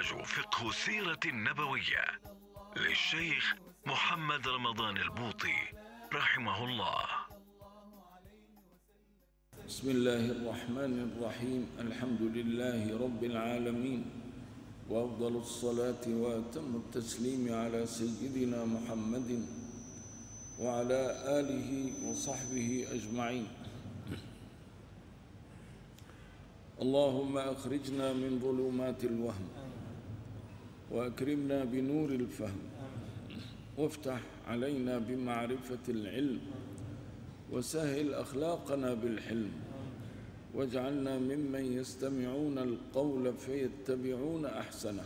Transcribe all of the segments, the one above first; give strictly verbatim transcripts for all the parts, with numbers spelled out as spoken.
برنامج فقه السيرة النبوية للشيخ محمد رمضان البوطي رحمه الله. بسم الله الرحمن الرحيم. الحمد لله رب العالمين، وأفضل الصلاة وأتم التسليم على سيدنا محمد وعلى آله وصحبه أجمعين. اللهم أخرجنا من ظلمات الوهم وأكرمنا بنور الفهم، وافتح علينا بمعرفة العلم، وسهل أخلاقنا بالحلم، واجعلنا ممن يستمعون القول فيتبعون أحسنه.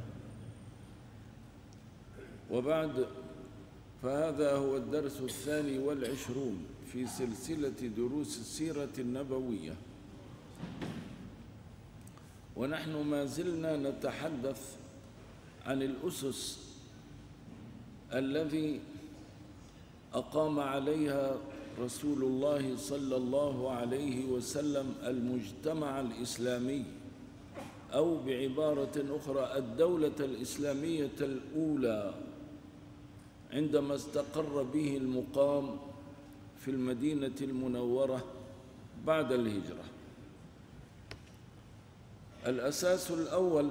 وبعد، فهذا هو الدرس الثاني والعشرون في سلسلة دروس السيرة النبوية، ونحن ما زلنا نتحدث عن الأسس الذي أقام عليها رسول الله صلى الله عليه وسلم المجتمع الإسلامي، أو بعبارة أخرى الدولة الإسلامية الأولى، عندما استقر به المقام في المدينة المنورة بعد الهجرة. الأساس الأول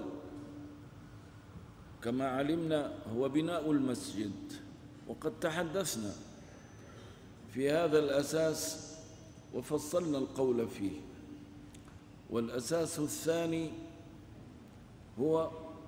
كما علمنا هو بناء المسجد، وقد تحدثنا في هذا الأساس وفصلنا القول فيه. والأساس الثاني هو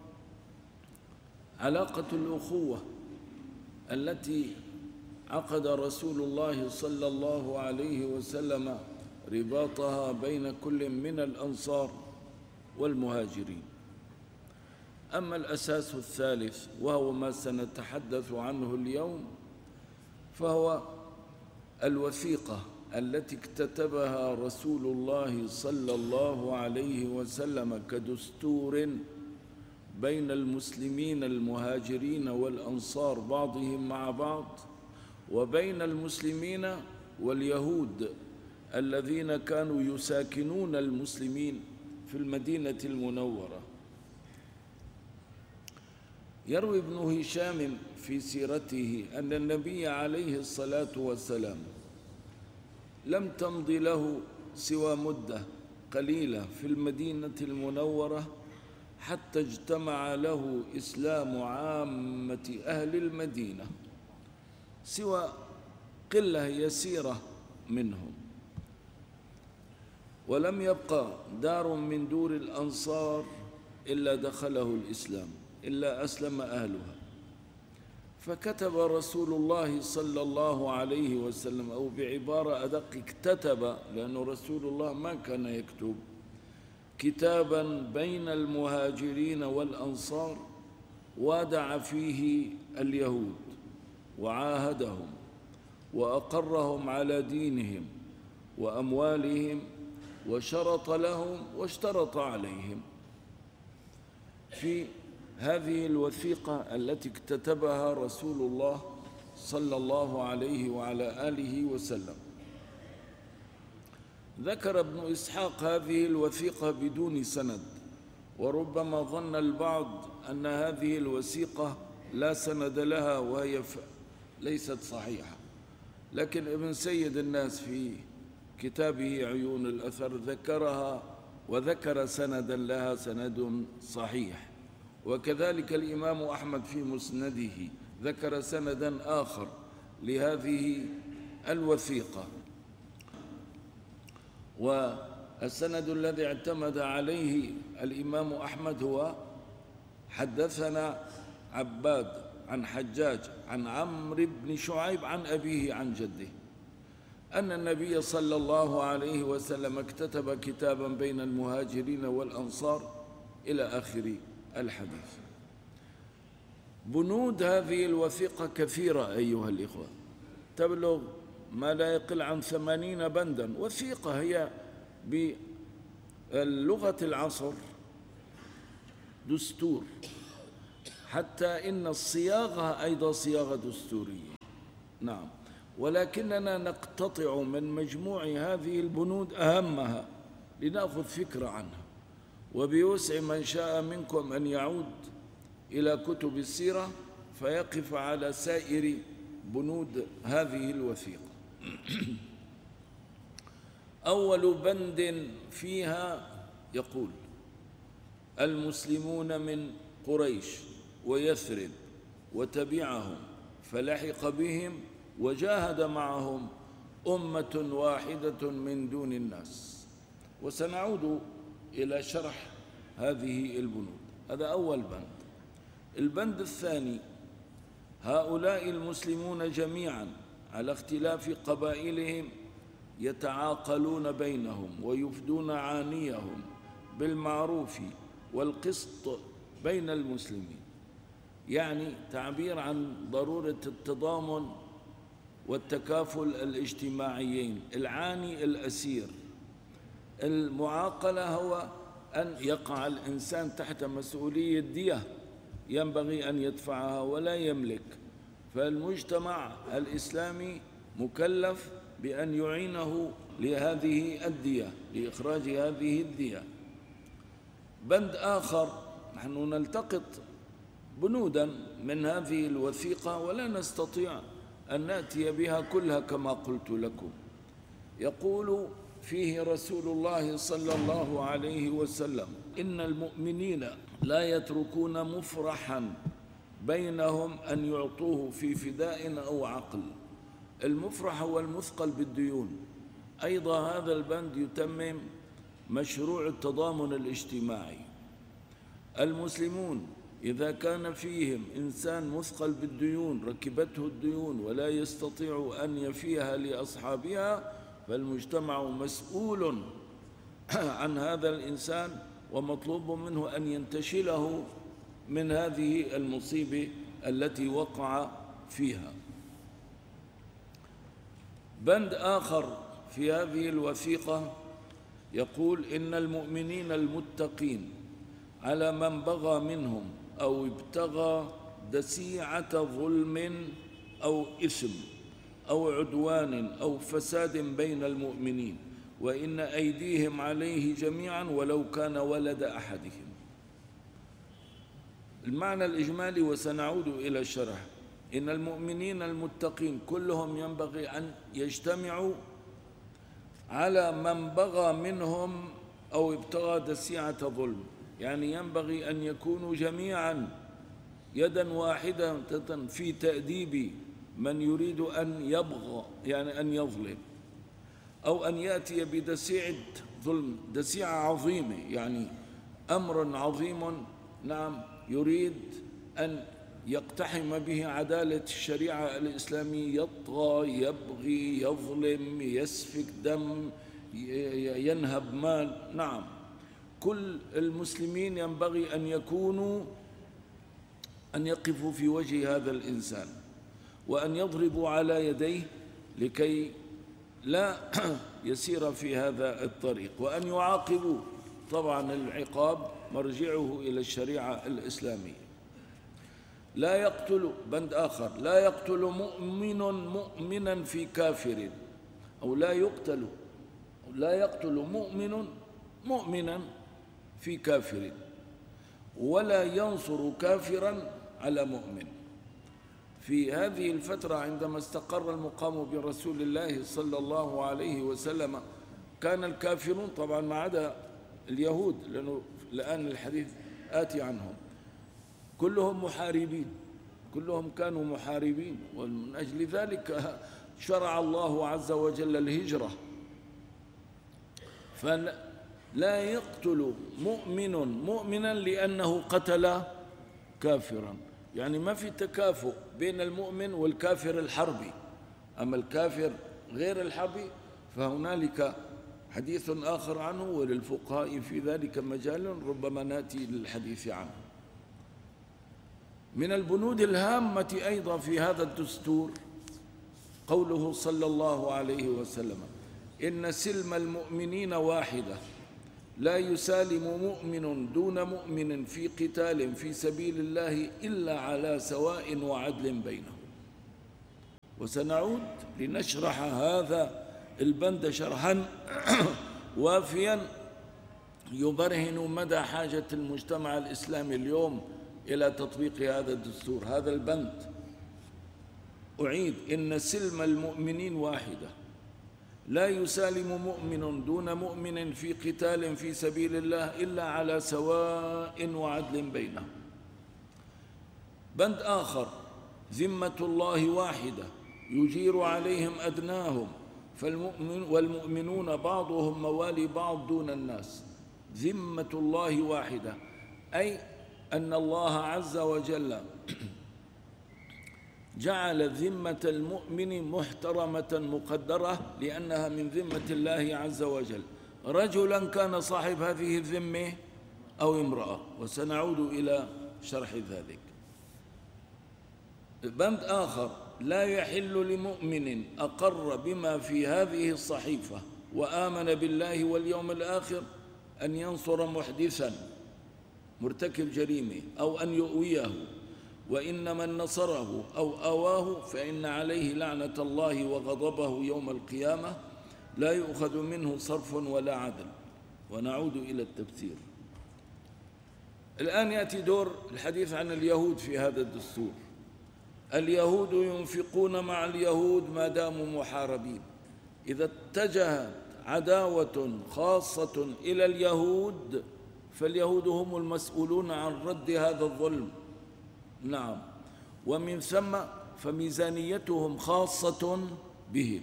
علاقة الأخوة التي عقد رسول الله صلى الله عليه وسلم رباطها بين كل من الأنصار والمهاجرين. أما الأساس الثالث وهو ما سنتحدث عنه اليوم، فهو الوثيقة التي اكتتبها رسول الله صلى الله عليه وسلم كدستور بين المسلمين المهاجرين والأنصار بعضهم مع بعض، وبين المسلمين واليهود الذين كانوا يساكنون المسلمين في المدينة المنورة. يروي ابن هشام في سيرته أن النبي عليه الصلاة والسلام لم تمض له سوى مدة قليلة في المدينة المنورة حتى اجتمع له إسلام عامة أهل المدينة، سوى قلة يسيرة منهم، ولم يبقى دار من دور الأنصار إلا دخله الإسلام، إلا أسلم أهلها. فكتب رسول الله صلى الله عليه وسلم، أو بعبارة أدق اكتتب، لأن رسول الله ما كان يكتب، كتابا بين المهاجرين والأنصار، وادع فيه اليهود وعاهدهم وأقرهم على دينهم وأموالهم، وشرط لهم واشترط عليهم. في هذه الوثيقة التي اكتتبها رسول الله صلى الله عليه وعلى آله وسلم، ذكر ابن إسحاق هذه الوثيقة بدون سند، وربما ظن البعض أن هذه الوثيقة لا سند لها وهي ليست صحيحة، لكن ابن سيد الناس في كتابه عيون الأثر ذكرها وذكر سندا لها، سند صحيح. وكذلك الإمام أحمد في مسنده ذكر سندا آخر لهذه الوثيقة. والسند الذي اعتمد عليه الإمام أحمد هو: حدثنا عباد عن حجاج عن عمرو بن شعيب عن أبيه عن جده أن النبي صلى الله عليه وسلم اكتتب كتابا بين المهاجرين والأنصار إلى آخر الحديث. بنود هذه الوثيقة كثيرة أيها الإخوة، تبلغ ما لا يقل عن ثمانين بندا. وثيقة هي باللغة العصر دستور، حتى إن الصياغة أيضا صياغة دستورية. نعم، ولكننا نقتطع من مجموع هذه البنود أهمها لنأخذ فكرة عنها. وبيوسع من شاء منكم أن يعود إلى كتب السيرة فيقف على سائر بنود هذه الوثيقة. أول بند فيها يقول: المسلمون من قريش ويثرب وتبعهم فلحق بهم وجاهد معهم أمة واحدة من دون الناس. وسنعود إلى شرح هذه البنود. هذا أول بند. البند الثاني: هؤلاء المسلمون جميعا على اختلاف قبائلهم يتعاقلون بينهم ويفدون عانيهم بالمعروف والقسط بين المسلمين، يعني تعبير عن ضرورة التضامن والتكافل الاجتماعيين. العاني الأسير، المعاقلة هو أن يقع الإنسان تحت مسؤولية دية ينبغي أن يدفعها ولا يملك، فالمجتمع الإسلامي مكلف بأن يعينه لهذه الدية، لإخراج هذه الدية. بند آخر: نحن نلتقط بنودا من هذه الوثيقة ولا نستطيع أن نأتي بها كلها كما قلت لكم. يقول فيه رسول الله صلى الله عليه وسلم: إن المؤمنين لا يتركون مفرحا بينهم أن يعطوه في فداء أو عقل. المفرح هو المثقل بالديون. أيضا هذا البند يتمم مشروع التضامن الاجتماعي. المسلمون إذا كان فيهم إنسان مثقل بالديون ركبته الديون ولا يستطيع أن يفيها لأصحابها فالمجتمع مسؤول عن هذا الإنسان ومطلوب منه أن ينتشله من هذه المصيبة التي وقع فيها. بند آخر في هذه الوثيقة يقول: إن المؤمنين المتقين على من بغى منهم أو ابتغى دسيعة ظلم أو إثم أو عدوان أو فساد بين المؤمنين وإن أيديهم عليه جميعا ولو كان ولد أحدهم. المعنى الإجمالي وسنعود إلى الشرح: إن المؤمنين المتقين كلهم ينبغي أن يجتمعوا على من بغى منهم أو ابتغى دسيعة ظلم، يعني ينبغي أن يكونوا جميعا يدا واحدة في تأديب من يريد أن يبغى، يعني أن يظلم، أو أن يأتي بدسيعة ظلم، دسيعة عظيمة، يعني أمر عظيم نعم يريد أن يقتحم به عدالة الشريعة الإسلامية، يطغى، يبغي، يظلم، يسفك دم، ينهب مال. نعم، كل المسلمين ينبغي أن يكونوا أن يقفوا في وجه هذا الإنسان وأن يضربوا على يديه لكي لا يسير في هذا الطريق، وأن يعاقبوا. طبعا العقاب مرجعه إلى الشريعة الإسلامية. لا يقتل، بند آخر: لا يقتل مؤمن مؤمنا في كافر، أو لا يقتل أو لا يقتل مؤمن مؤمنا في كافر، ولا ينصر كافرا على مؤمن. في هذه الفترة عندما استقر المقام برسول الله صلى الله عليه وسلم كان الكافرون، طبعا ما عدا اليهود لأنه الآن الحديث آتي عنهم، كلهم محاربين، كلهم كانوا محاربين، ومن أجل ذلك شرع الله عز وجل الهجرة. فلا يقتل مؤمن مؤمنا لأنه قتل كافرا، يعني ما في تكافؤ بين المؤمن والكافر الحربي. أما الكافر غير الحربي فهنالك حديث آخر عنه، وللفقهاء في ذلك مجال ربما نأتي للحديث عنه. من البنود الهامة أيضا في هذا الدستور قوله صلى الله عليه وسلم: إن سلم المؤمنين واحدة، لا يسالم مؤمن دون مؤمن في قتال في سبيل الله إلا على سواء وعدل بينهم. وسنعود لنشرح هذا البند شرحا وافيا يبرهن مدى حاجة المجتمع الإسلامي اليوم إلى تطبيق هذا الدستور. هذا البند، أعيد: إن سلم المؤمنين واحدة، لا يسالم مؤمن دون مؤمن في قتال في سبيل الله إلا على سواء وعدل بينهم. بند آخر: ذمة الله واحدة يجير عليهم أدناهم، فالمؤمن والمؤمنون بعضهم موالي بعض دون الناس. ذمة الله واحدة، أي أن الله عز وجل جعل ذمة المؤمن محترمة مقدرة لأنها من ذمة الله عز وجل، رجلا كان صاحب هذه الذمة أو امرأة، وسنعود إلى شرح ذلك. بند آخر: لا يحل لمؤمن أقر بما في هذه الصحيفة وآمن بالله واليوم الآخر أن ينصر محدثا مرتكب جريمة أو أن يؤويه، وإن من نصره أو آواه فإن عليه لعنة الله وغضبه يوم القيامة، لا يؤخذ منه صرف ولا عدل. ونعود إلى التفسير. الآن يأتي دور الحديث عن اليهود في هذا الدستور. اليهود ينفقون مع اليهود ما داموا محاربين. إذا اتجهت عداوة خاصة إلى اليهود فاليهود هم المسؤولون عن رد هذا الظلم. نعم، ومن ثم فميزانيتهم خاصة بهم.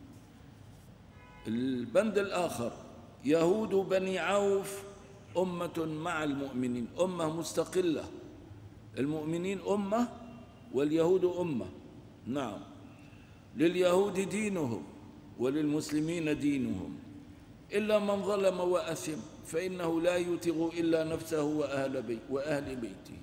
البند الآخر: يهود بني عوف أمة مع المؤمنين، أمة مستقلة. المؤمنين أمة واليهود أمة. نعم، لليهود دينهم وللمسلمين دينهم، إلا من ظلم وأثم فإنه لا يتغ إلا نفسه وأهل, بي وأهل بيته.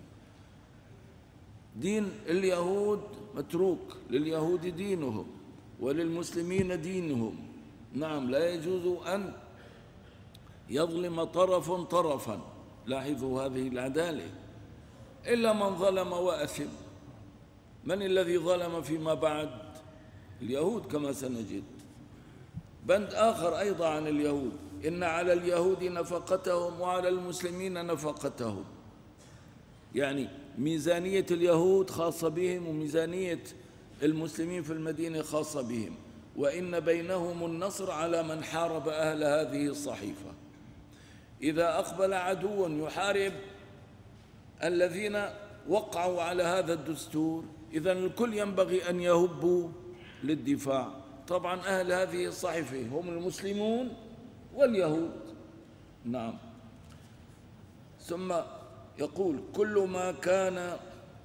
دين اليهود متروك، لليهود دينهم وللمسلمين دينهم. نعم، لا يجوز أن يظلم طرف طرفا، لاحظوا هذه العدالة، إلا من ظلم وأثم. من الذي ظلم فيما بعد؟ اليهود كما سنجد. بند آخر أيضا عن اليهود: إن على اليهود نفقتهم وعلى المسلمين نفقتهم. يعني ميزانية اليهود خاصة بهم وميزانية المسلمين في المدينة خاصة بهم، وإن بينهم النصر على من حارب أهل هذه الصحيفة. إذا أقبل عدو يحارب الذين وقعوا على هذا الدستور، إذن الكل ينبغي أن يهبوا للدفاع. طبعا أهل هذه الصحيفة هم المسلمون واليهود. نعم. ثم يقول: كل ما كان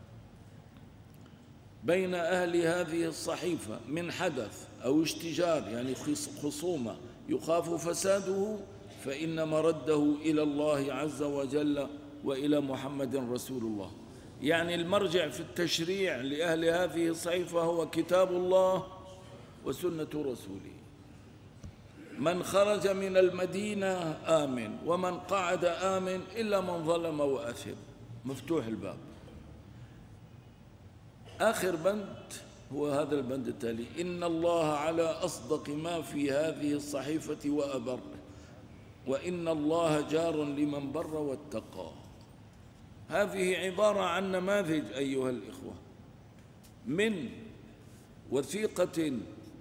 بين أهل هذه الصحيفة من حدث أو اشتجار، يعني خصومة يخاف فساده، فإن مرده إلى الله عز وجل وإلى محمد رسول الله. يعني المرجع في التشريع لأهل هذه الصحيفة هو كتاب الله وسنة رسوله. من خرج من المدينة آمن، ومن قعد آمن، إلا من ظلم وأثم. مفتوح الباب. آخر بند هو هذا البند التالي: إن الله على أصدق ما في هذه الصحيفة وأبر، وإن الله جار لمن بر واتقى. هذه عبارة عن نماذج أيها الإخوة من وثيقة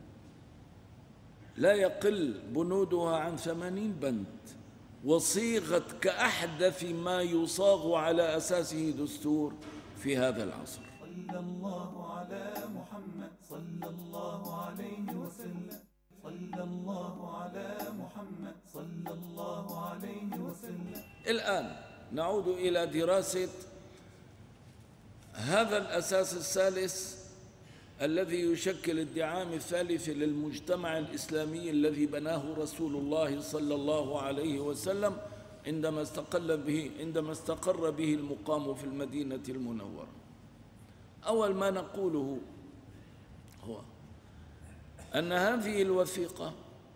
لا يقل بنودها عن ثمانين بند، وصيغت كأحدث ما يصاغ على أساسه دستور في هذا العصر. صلى الله على محمد صلى الله عليه وسلم. صلى الله على محمد صلى الله عليه وسلم. الآن نعود إلى دراسة هذا الأساس الثالث الذي يشكل الدعام الثالث للمجتمع الإسلامي الذي بناه رسول الله صلى الله عليه وسلم عندما استقل به عندما استقر به المقام في المدينة المنورة. أول ما نقوله هو أن هذه الوثيقة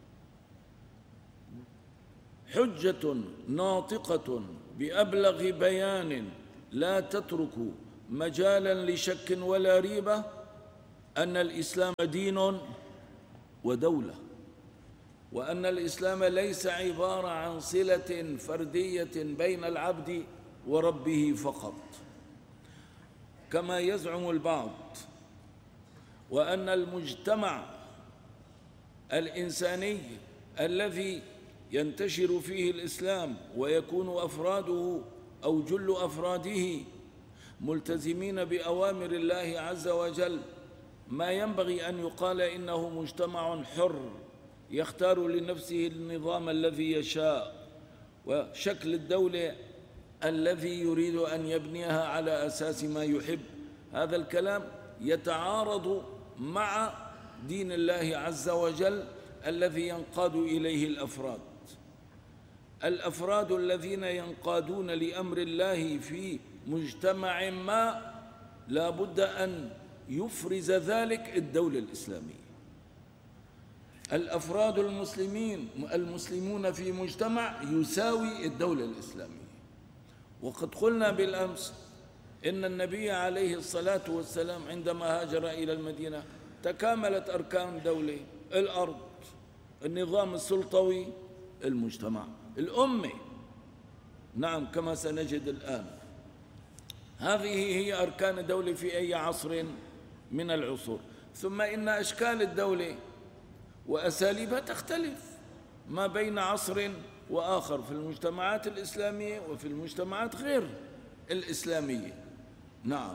حجة ناطقة بأبلغ بيان لا تترك مجالا لشك ولا ريبة أن الإسلام دين ودولة. وأن الإسلام ليس عبارة عن صلة فردية بين العبد وربه فقط كما يزعم البعض، وأن المجتمع الإنساني الذي ينتشر فيه الإسلام ويكون أفراده أو جل أفراده ملتزمين بأوامر الله عز وجل، ما ينبغي أن يقال إنه مجتمع حر يختار لنفسه النظام الذي يشاء وشكل الدولة الذي يريد أن يبنيها على أساس ما يحب. هذا الكلام يتعارض مع دين الله عز وجل الذي ينقاد إليه الأفراد. الأفراد الذين ينقادون لأمر الله في مجتمع ما لا بد أن يفرز ذلك الدولة الإسلامية. الأفراد المسلمين المسلمون في مجتمع يساوي الدولة الإسلامية. وقد قلنا بالأمس إن النبي عليه الصلاة والسلام عندما هاجر إلى المدينة تكاملت أركان الدولة: الأرض، النظام السلطوي، المجتمع، الأمة. نعم، كما سنجد الآن. هذه هي أركان الدولة في أي عصر من العصور. ثم إن أشكال الدولة وأساليبها تختلف ما بين عصر وآخر في المجتمعات الإسلامية وفي المجتمعات غير الإسلامية. نعم.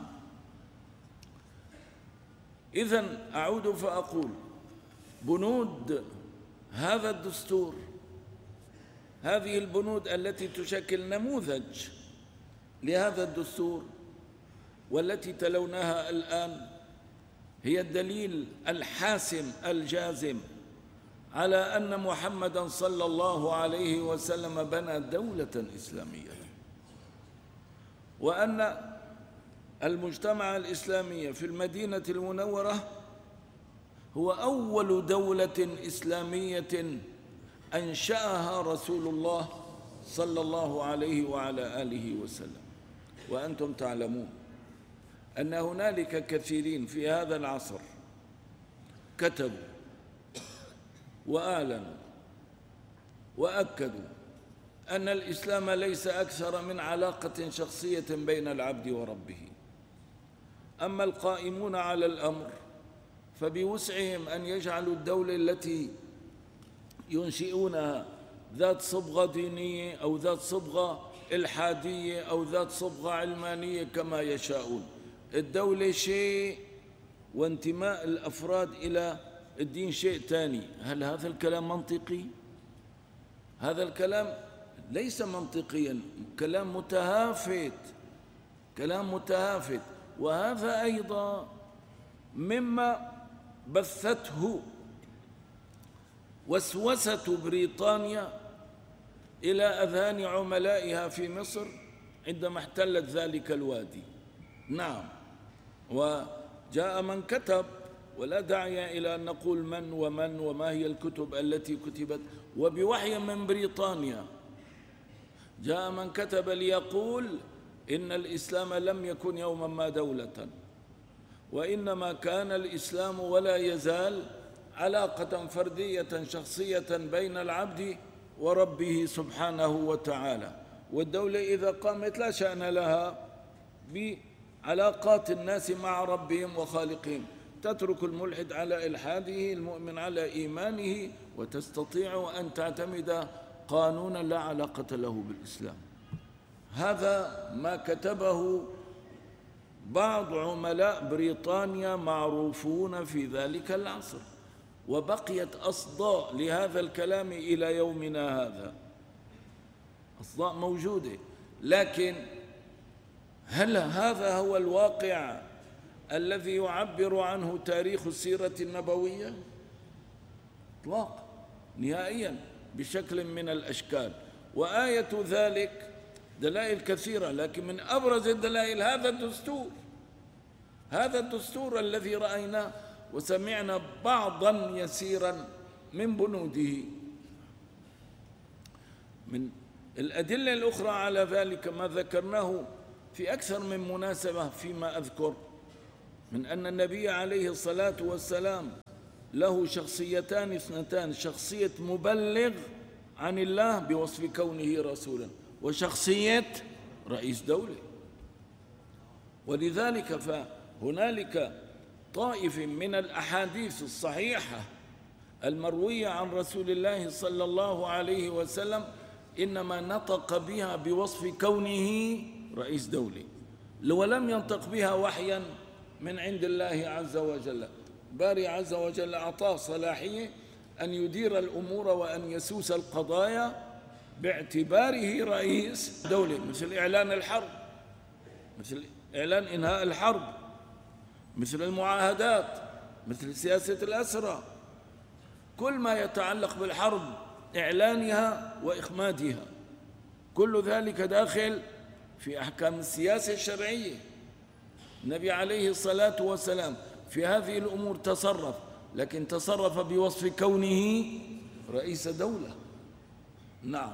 إذن أعود فأقول بنود هذا الدستور، هذه البنود التي تشكل نموذج لهذا الدستور والتي تلوناها الآن هي الدليل الحاسم الجازم على أن محمدًا صلى الله عليه وسلم بنى دولة إسلامية، وأن المجتمع الإسلامي في المدينة المنورة هو أول دولة إسلامية أنشأها رسول الله صلى الله عليه وعلى آله وسلم. وأنتم تعلمون أن هنالك كثيرين في هذا العصر كتبوا وأعلنوا وأكدوا أن الإسلام ليس أكثر من علاقة شخصية بين العبد وربه. أما القائمون على الأمر فبوسعهم أن يجعلوا الدولة التي ينشئونها ذات صبغة دينية أو ذات صبغة إلحادية أو ذات صبغة علمانية كما يشاءون. الدولة شيء وانتماء الأفراد إلى الدين شيء ثاني. هل هذا الكلام منطقي؟ هذا الكلام ليس منطقيا، كلام متهافت، كلام متهافت. وهذا أيضا مما بثته وسوسة بريطانيا إلى أذهان عملائها في مصر عندما احتلت ذلك الوادي. نعم، وجاء من كتب، ولا داعي إلى أن نقول من ومن وما هي الكتب التي كتبت، وبوحي من بريطانيا جاء من كتب ليقول إن الإسلام لم يكن يوما ما دولة، وإنما كان الإسلام ولا يزال علاقة فردية شخصية بين العبد وربه سبحانه وتعالى. والدولة إذا قامت لا شأن لها بعلاقات الناس مع ربهم وخالقهم، تترك الملحد على إلحاده، المؤمن على إيمانه، وتستطيع أن تعتمد قانونا لا علاقة له بالإسلام. هذا ما كتبه بعض عملاء بريطانيا معروفون في ذلك العصر، وبقيت أصداء لهذا الكلام إلى يومنا هذا، أصداء موجودة. لكن هل هذا هو الواقع الذي يعبر عنه تاريخ السيرة النبوية؟ إطلاقا، نهائيا، بشكل من الأشكال. وآية ذلك دلائل كثيرة، لكن من أبرز الدلائل هذا الدستور، هذا الدستور الذي رأيناه وسمعنا بعضا يسيرا من بنوده. من الأدلة الأخرى على ذلك ما ذكرناه في أكثر من مناسبة فيما أذكر، من أن النبي عليه الصلاة والسلام له شخصيتان اثنتان: شخصية مبلغ عن الله بوصف كونه رسولا، وشخصية رئيس دولة. ولذلك فهنالك طائف من الأحاديث الصحيحة المروية عن رسول الله صلى الله عليه وسلم إنما نطق بها بوصف كونه رئيس دولة، ولم ينطق بها وحيا من عند الله عز وجل. باري عز وجل أعطاه صلاحية أن يدير الأمور وأن يسوس القضايا باعتباره رئيس دولة، مثل إعلان الحرب، مثل إعلان إنهاء الحرب، مثل المعاهدات، مثل سياسة الأسرى. كل ما يتعلق بالحرب إعلانها وإخمادها، كل ذلك داخل في أحكام السياسة الشرعية. النبي عليه الصلاة والسلام في هذه الأمور تصرف، لكن تصرف بوصف كونه رئيس دولة. نعم.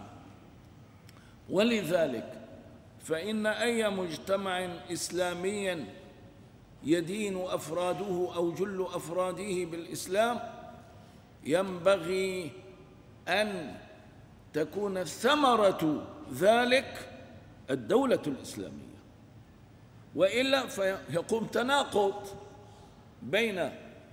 ولذلك فإن أي مجتمع إسلامي يدين أفراده أو جل أفراده بالإسلام ينبغي أن تكون ثمرة ذلك الدولة الإسلامية، وإلا فيقوم تناقض بين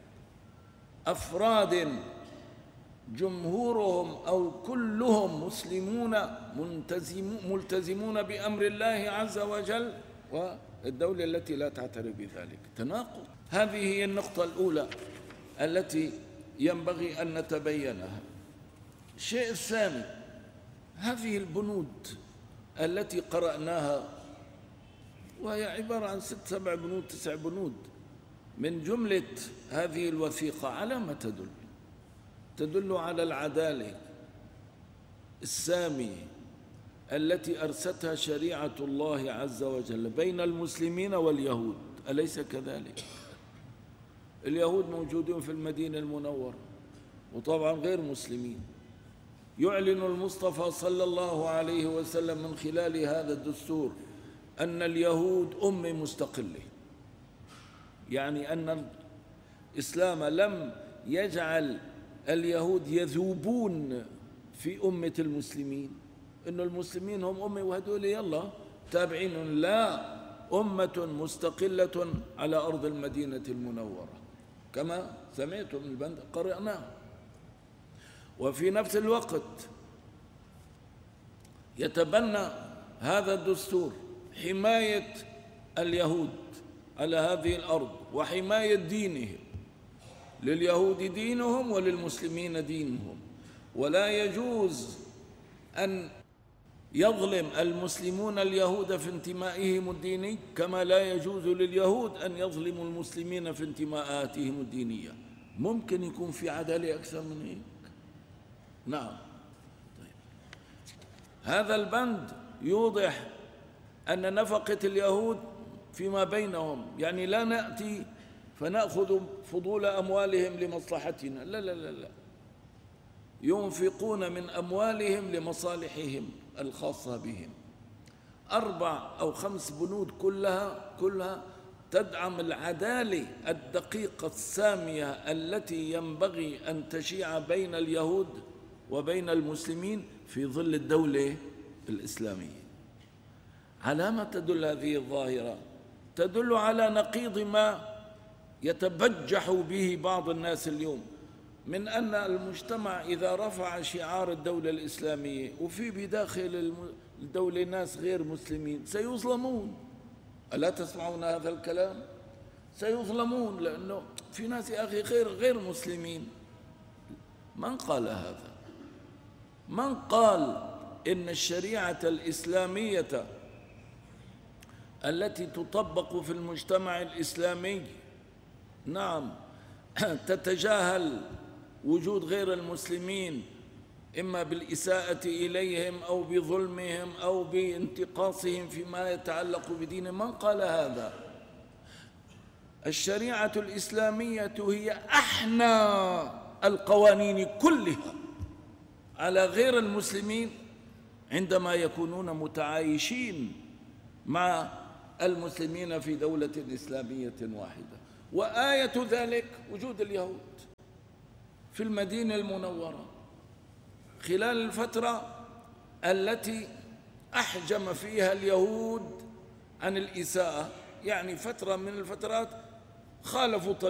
أفراد جمهورهم أو كلهم مسلمون ملتزمون بأمر الله عز وجل، والدولة التي لا تعترف بذلك. تناقض. هذه هي النقطة الأولى التي ينبغي أن نتبينها. الشيء الثاني، هذه البنود التي قرأناها، وهي عبارة عن ست سبع بنود تسع بنود من جملة هذه الوثيقة، على ما تدل؟ تدل على العدالة السامية التي أرستها شريعة الله عز وجل بين المسلمين واليهود، أليس كذلك؟ اليهود موجودون في المدينة المنورة وطبعا غير مسلمين. يعلن المصطفى صلى الله عليه وسلم من خلال هذا الدستور أن اليهود أمة مستقلة، يعني أن الإسلام لم يجعل اليهود يذوبون في أمة المسلمين، إن المسلمين هم أمة وهدول يلا تابعين، لا، أمة مستقلة على أرض المدينة المنورة كما سمعتم من البند قرأناه. وفي نفس الوقت يتبنى هذا الدستور حماية اليهود على هذه الأرض وحماية دينهم، لليهود دينهم وللمسلمين دينهم، ولا يجوز أن يظلم المسلمون اليهود في انتمائهم الديني كما لا يجوز لليهود أن يظلموا المسلمين في انتماءاتهم الدينية. ممكن يكون في عدالة أكثر من هيك؟ نعم. طيب. هذا البند يوضح أن نفقة اليهود فيما بينهم، يعني لا نأتي فنأخذ فضول أموالهم لمصلحتنا، لا لا لا لا، ينفقون من أموالهم لمصالحهم الخاصة بهم. أربع أو خمس بنود كلها كلها تدعم العدالة الدقيقة السامية التي ينبغي أن تشيع بين اليهود وبين المسلمين في ظل الدولة الإسلامية. على ما تدل هذه الظاهرة؟ تدل على نقيض ما يتبجح به بعض الناس اليوم من أن المجتمع إذا رفع شعار الدولة الإسلامية وفي بداخل الدولة ناس غير مسلمين سيظلمون. ألا تسمعون هذا الكلام؟ سيظلمون لأنه في ناس يا أخي غير غير مسلمين. من قال هذا؟ من قال إن الشريعة الإسلامية التي تطبق في المجتمع الإسلامي نعم تتجاهل وجود غير المسلمين إما بالإساءة إليهم أو بظلمهم أو بانتقاصهم فيما يتعلق بدينهم؟ من قال هذا؟ الشريعة الإسلامية هي أحنى القوانين كلها على غير المسلمين عندما يكونون متعايشين مع المسلمين في دولة إسلامية واحدة. وآية ذلك وجود اليهود. في المدينة المنورة خلال الفترة التي أحجم فيها اليهود عن الإساءة، يعني فترة من الفترات خالفوا